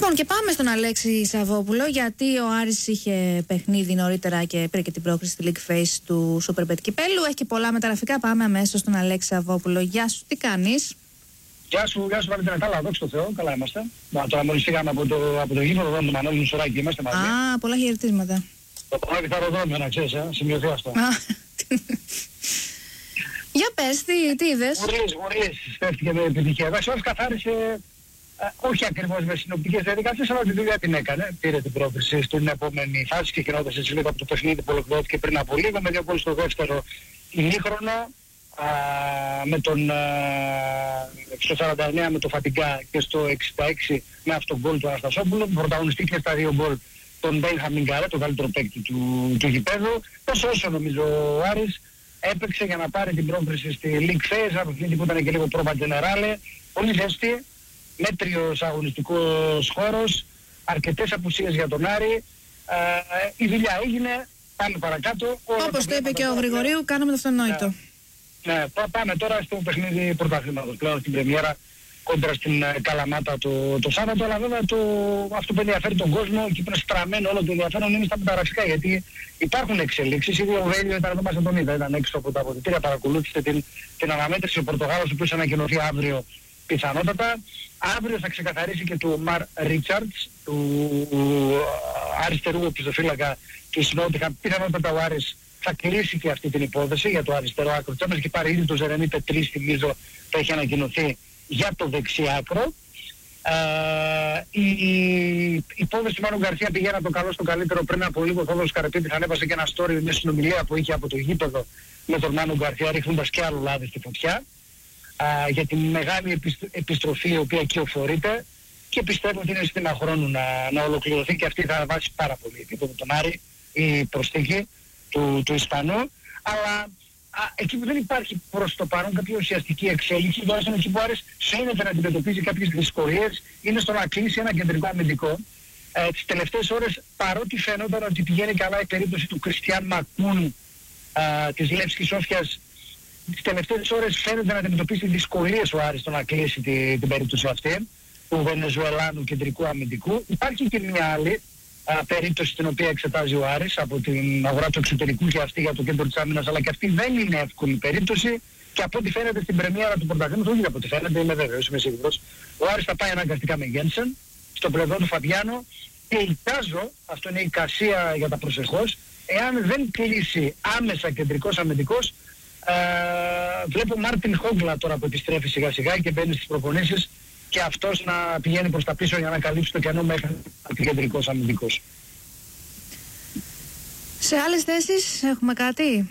Λοιπόν, και πάμε στον Αλέξη Σαββόπουλο, γιατί ο Άρης είχε παιχνίδι νωρίτερα και πήρε και την πρόκριση στη League Phase του Super Bet κυπέλλου. Έχει και πολλά μεταγραφικά. Πάμε αμέσως στον Αλέξη Σαββόπουλο. Γεια σου, τι κάνεις? Γεια σου, Βαλεντίνα. Καλά, δόξα τω Θεώ, καλά είμαστε. Τώρα μόλις φύγαμε από το γήπεδο εδώ με τον Μανώλη Μουσουράκη, είμαστε μαζί. Α, πολλά χαιρετίσματα. Το πρώτο αεροδρόμιο, να ξέρεις, σημειωθεί αυτό. Για πες, τι είδες? Γουρλής, στέφτηκε με επιτυχία. Εντάξει, όλος καθάρισε, όχι ακριβώς με συνοπτικές διαδικασίες, αλλά τη δουλειά την έκανε. Πήρε την πρόκριση στην επόμενη φάση και γινόταν έτσι λίγο από το παιχνίδι που ολοκληρώθηκε πριν από λίγο, με 2 γκολ στο δεύτερο ημίχρονο. Με τον στο 49 με το Φατιγκά και στο 66 με αυτό το γκολ του Αναστασόπουλου. Πρωταγωνιστήκε στα 2 γκολ τον Μπένχαμιν Γκαρέ, τον καλύτερο παίκτη του γηπέδου. Όσο νομίζω ο Άρης έπαιξε για να πάρει την πρόκριση στη League Phase, από αυτή που ήταν και λίγο πρόβα Generale. Πολύ ζέστη, μέτριος αγωνιστικός χώρος, αρκετές απουσίες για τον Άρη. Η δουλειά έγινε, πάμε παρακάτω. Όπως το είπε και ο Γρηγορίου, κάναμε το αυτονόητο. Ναι, πάμε τώρα στο παιχνίδι πρωταθλήματος, πλέον στην πρεμιέρα κόντρα στην Καλαμάτα το Σάββατο, αλλά βέβαια αυτό που ενδιαφέρει τον κόσμο και που είναι στραμμένο όλο το ενδιαφέρον είναι στα μεταγραφικά, γιατί υπάρχουν εξελίξεις. Ήδη ο Βέλιο ήταν εδώ, μας τον είδα, ήταν έξω από τα αποδυτήρια, παρακολούθησε την αναμέτρηση. Ο Πορτογάλος, ο οποίος ανακοινωθεί αύριο πιθανότατα. Αύριο θα ξεκαθαρίσει και του Μαρ Ρίτσαρτς, του αριστερού οπισθοφύλακα της Νότιχαμ. Πιθανότατα ο Άρης θα κλείσει και αυτή την υπόθεση για το αριστερό άκρο της άμυνας και πάρει ήδη το Ζερεμί Πετρί, θυμίζω, το έχει ανακοινωθεί για το δεξί άκρο. Η υπόθεση του Μάνου Γκαρσία πηγαίνει από το καλό στο καλύτερο. Πριν από λίγο ο Θόδωρος Καρυπίδης ανέβασε και ένα story, μια συνομιλία που είχε από το γήπεδο με τον Μάνου Γκαρσία, ρίχνοντας και άλλο λάδι στη φωτιά για τη μεγάλη επιστροφή η οποία κυοφορείται, και πιστεύω ότι είναι στην χρόνου να ολοκληρωθεί και αυτή θα βάσει πάρα πολύ επίπεδο τον Άρη η προσθήκη του Ισπανού. Αλλά εκεί που δεν υπάρχει προς το παρόν κάποια ουσιαστική εξέλιξη, τουλάχιστον εκεί που Άρης φαίνεται να αντιμετωπίζει κάποιες δυσκολίες, είναι στο να κλείσει ένα κεντρικό αμυντικό. Τις τελευταίες ώρες, παρότι φαίνονταν ότι πηγαίνει καλά η περίπτωση του Κριστιαν Μακούν της Λεύσκης Σόφιας, τις τελευταίες ώρες φαίνεται να αντιμετωπίσει δυσκολίες ο Άρης στο να κλείσει την περίπτωση αυτή του Βενεζουελάνου κεντρικού αμυντικού. Υπάρχει και μια άλλη περίπτωση την οποία εξετάζει ο Άρης από την αγορά του εξωτερικού και αυτή για το κέντρο της άμυνας, αλλά και αυτή δεν είναι εύκολη περίπτωση, και από ό,τι φαίνεται στην πρεμιέρα του πρωταθλήματος, όχι από ό,τι φαίνεται, είμαι βέβαιος, είμαι σίγουρος, ο Άρης θα πάει αναγκαστικά με Γένσεν στο πλευρό του Φαμπιάνο, και εικάζω, αυτό είναι η εικασία για τα προσεχώς, εάν δεν κλείσει άμεσα κεντρικός αμυντικός, βλέπω Μάρτιν Χόγκλα τώρα που επιστρέφει σιγά σιγά και μπαίνει στις προπονήσεις, και αυτός να πηγαίνει προς τα πίσω για να καλύψει το κενό μέχρι κεντρικός αμυντικός. Σε άλλες θέσεις έχουμε κάτι?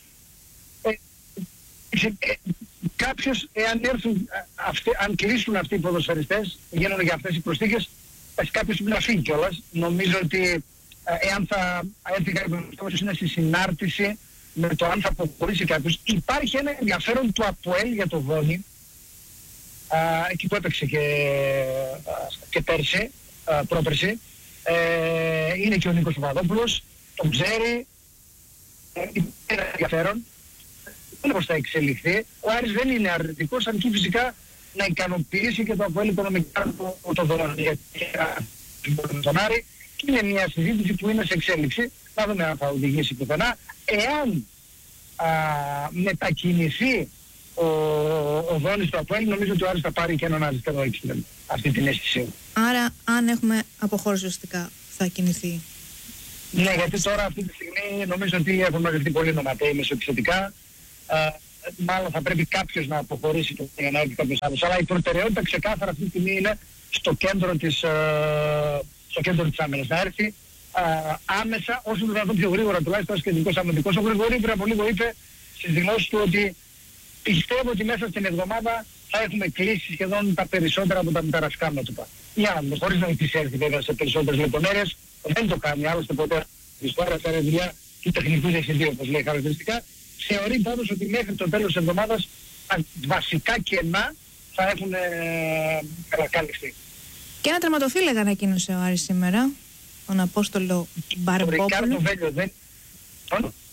Κάποιος, εάν έρθουν αν κλείσουν αυτοί οι ποδοσφαιριστές, γίνονται για αυτές οι προσθήκες, κάποιος πρέπει να φύγει κιόλας. Νομίζω ότι εάν θα έρθει κάποιος είναι στη συνάρτηση με το αν θα αποχωρήσει κάποιος. Υπάρχει ένα ενδιαφέρον του ΑΠΟΕΛ για το Βόνι, εκεί που έπαιξε και πέρσι, πρόπερσι. Είναι και ο Νίκος Παπαδόπουλος, τον ξέρει, είναι ενδιαφέρον. Δεν είναι πως θα εξελιχθεί. Ο Άρης δεν είναι αρνητικός, αν και φυσικά να ικανοποιήσει και το ΑΠΟΕΛ οικονομικά το δωρεάν για τον Άρη. Και είναι μια συζήτηση που είναι σε εξέλιξη. Να δούμε αν θα οδηγήσει πουθενά. Εάν μετακινηθεί ο Δόνης του ΑΠΟΕΛ, νομίζω ότι ο Άρης θα πάρει και έναν αριστερό έξτρεμ, αυτή την αίσθηση. Άρα αν έχουμε αποχώρηση ουσιαστικά θα κινηθεί? Ναι, γιατί τώρα αυτή τη στιγμή νομίζω ότι έχουν μαζευτεί πολύ νοματέοι μεσοεπιθετικά. Μάλλον θα πρέπει κάποιος να αποχωρήσει για να έρθει κάποιος άλλος. Αλλά η προτεραιότητα ξεκάθαρα αυτή τη στιγμή είναι στο κέντρο της άμυνας. Να έρθει άμεσα, όσο δυνατόν πιο γρήγορα τουλάχιστον ως κεντρικός αμυντικός. Ο Γρηγορίου πριν από λίγο είπε στις δηλώσεις του ότι πιστεύω ότι μέσα στην εβδομάδα θα έχουμε κλείσει σχεδόν τα περισσότερα από τα μεταγραφικά μέτωπα. Για να δούμε, χωρίς να επισέλθει βέβαια σε περισσότερες λεπτομέρειες, δεν το κάνει άλλωστε ποτέ της χώρας, θα είναι δουλειά του τεχνικού διευθυντή, όπως λέει χαρακτηριστικά. Θεωρεί πάντως ότι μέχρι το τέλος της εβδομάδας βασικά κενά θα έχουν καλυφθεί. Και ένα τερματοφύλακα ανακοίνωσε ο Άρης σήμερα, τον Απόστολο Μπαρμπόπουλο.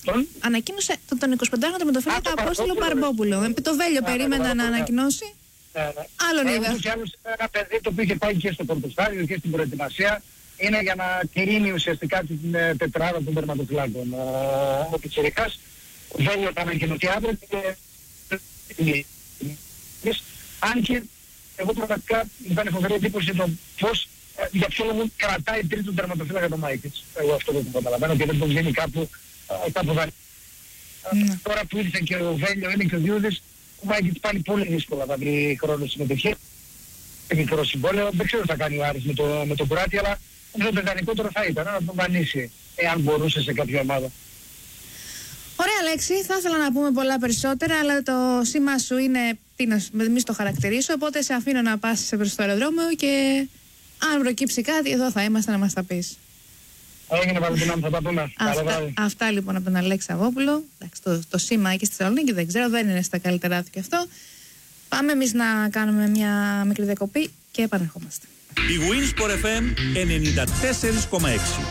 Ανακοίνωσε τον 25χρονο τερματοφύλακα Απόστολο Μπαρμπόπουλο. Το Βέλιο περίμενα να ανακοινώσει. Άλλον είδα. Ούτως ή άλλως ένα παιδί το οποίο είχε πάει και στο πρώτο στάδιο και στην προετοιμασία, είναι για να κρίνει ουσιαστικά την τετράδα των τερματοφυλάκων. Ο Πιτσιρικάς δεν ήταν ανακοινωθεί αύριο και αν και εγώ πραγματικά ήταν φοβερή εντύπωση το πώς, για ποιο λόγο κρατάει τρίτον τερματοφύλακα το Μάικιτς. Εγώ αυτό δεν το καταλαβαίνω και δεν το βγαίνει κάπου δανεικά. Τώρα που ήρθε και ο Βέλιο, είναι και ο Διούδης, ο Μάικιτς πάλι πολύ δύσκολα θα βρει χρόνο συμμετοχή. Μικρό συμβόλαιο, δεν ξέρω τι θα κάνει ο Άρης με το Κουράτι, αλλά το ιδανικότερο θα ήταν να τον δανείσει, εάν μπορούσε σε κάποια ομάδα. Ωραία, Αλέξη, θα ήθελα να πούμε πολλά περισσότερα, αλλά το σήμα σου είναι, μη το χαρακτηρίσω, οπότε σε αφήνω να πας προς το αεροδρόμιο και αν προκύψει κάτι, εδώ θα είμαστε να μας τα πεις. Έγινε Βαλεντινά, θα τα πούμε. Αυτά λοιπόν από τον Αλέξη Σαββόπουλο. Το σήμα εκεί στη Θεσσαλονίκη δεν ξέρω, δεν είναι στα καλύτερά του και αυτό. Πάμε εμείς να κάνουμε μια μικρή διακοπή και επανερχόμαστε. Η Winsport FM 94,6.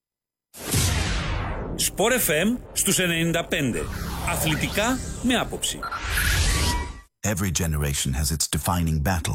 Sport FM στους 95. Αθλητικά με άποψη. Every generation has its defining battle.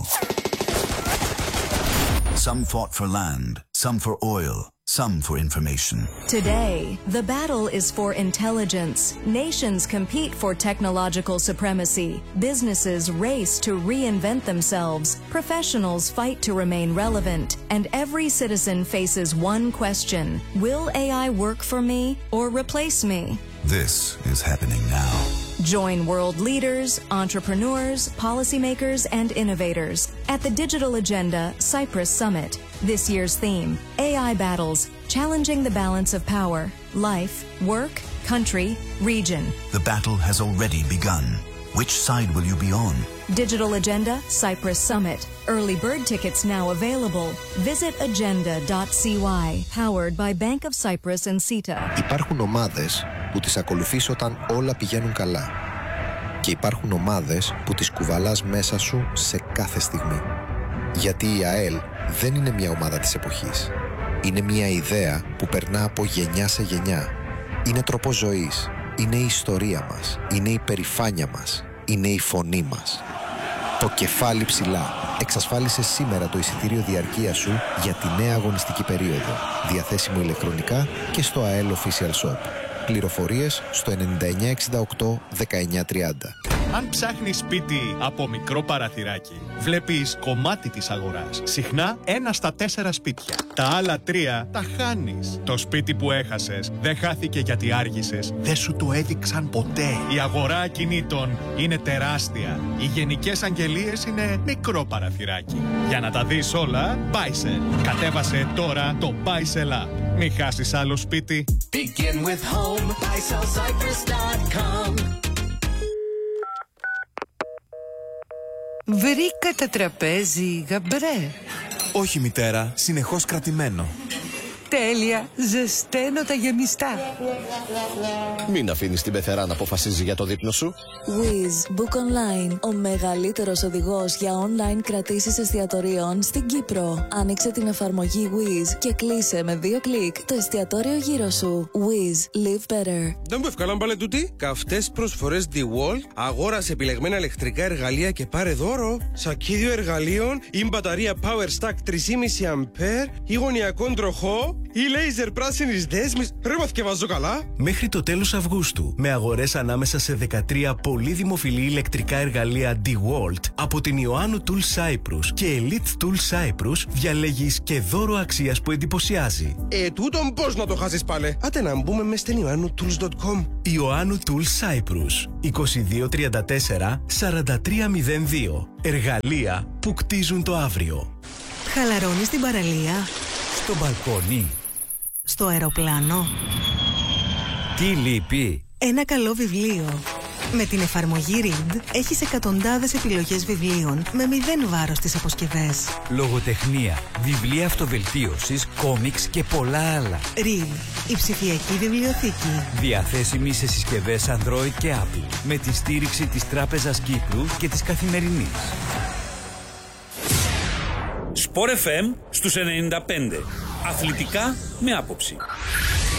Some fought for land, some for oil, some for information. Today, the battle is for intelligence. Nations compete for technological supremacy. Businesses race to reinvent themselves. Professionals fight to remain relevant. And every citizen faces one question: will AI work for me or replace me? This is happening now. Join world leaders, entrepreneurs, policymakers, and innovators at the Digital Agenda Cyprus Summit. This year's theme, AI Battles, Challenging the Balance of Power, Life, Work, Country, Region. The battle has already begun. Which side will you be on? Digital Agenda Cyprus Summit. Early bird tickets now available. Visit agenda.cy. Powered by Bank of Cyprus and CETA. Υπάρχουν ομάδες που τις ακολουθείς όταν όλα πηγαίνουν καλά. Και υπάρχουν ομάδες που τις κουβαλάς μέσα σου σε κάθε στιγμή. Γιατί η ΑΕΛ δεν είναι μια ομάδα της εποχής. Είναι μια ιδέα που περνά από γενιά σε γενιά. Είναι τρόπος ζωής. Είναι η ιστορία μας. Είναι η περηφάνεια μας. Είναι η φωνή μας. Το κεφάλι ψηλά. Εξασφάλισε σήμερα το εισιτήριο διαρκείας σου για τη νέα αγωνιστική περίοδο. Διαθέσιμο ηλεκτρονικά και στο AEL Official Shop. Πληροφορίες στο 9968 1930. Αν ψάχνεις σπίτι από μικρό παραθυράκι, βλέπεις κομμάτι της αγοράς. Συχνά 1 στα 4 σπίτια. Τα άλλα 3 τα χάνεις. Το σπίτι που έχασες δεν χάθηκε γιατί άργησες. Δεν σου το έδειξαν ποτέ. Η αγορά ακινήτων είναι τεράστια. Οι γενικές αγγελίες είναι μικρό παραθυράκι. Για να τα δεις όλα, Buysell. Κατέβασε τώρα το Buysell App. Μην χάσεις άλλο σπίτι. Begin with home. BuysellCyprus.com. Βρήκα τραπέζι γαμπρέ. Όχι μητέρα, συνεχώς κρατημένο. Τέλεια, ζεσταίνω τα γεμιστά. Μην αφήνεις την πεθερά να αποφασίζει για το δείπνο σου. Wizz Book Online, ο μεγαλύτερος οδηγός για online κρατήσεις εστιατορίων στην Κύπρο. Άνοιξε την εφαρμογή Wizz και κλείσε με 2 κλικ το εστιατόριο γύρω σου. Wizz, live better. Δεν μου ευκαλάν πάλι τούτη. Καυτές προσφορές DeWalt, αγόρασε επιλεγμένα ηλεκτρικά εργαλεία και πάρε δώρο. Σακίδιο εργαλείων ή μπαταρία Power Stack 3,5 A ή γωνιακόν τροχό. Ή λέιζερ πράσινης δέσμης. Πρέπει να θκευάζω καλά. Μέχρι το τέλος Αυγούστου, με αγορές ανάμεσα σε 13 πολύ δημοφιλή ηλεκτρικά εργαλεία DeWalt από την Ιωάννου Tools Cyprus και Elite Tools Cyprus, διαλέγεις και δώρο αξίας που εντυπωσιάζει. Τούτον πώς να το χάσεις πάλι. Άτε να μπούμε μες στην IoannuTools.com. Ιωάννου Tools Cyprus, 2234 4302. Εργαλεία που κτίζουν το αύριο. Χαλαρώνεις στην παραλία. Στο μπαλκόνι. Στο αεροπλάνο. Τι λείπει? Ένα καλό βιβλίο. Με την εφαρμογή Read έχεις εκατοντάδες επιλογές βιβλίων με 0 βάρος στις αποσκευές. Λογοτεχνία, βιβλία αυτοβελτίωσης, κόμιξ και πολλά άλλα. Read, η ψηφιακή βιβλιοθήκη. Διαθέσιμη σε συσκευές Android και Apple. Με τη στήριξη της Τράπεζας Κύπρου και της Καθημερινής. Sport FM στους 95. Αθλητικά με άποψη.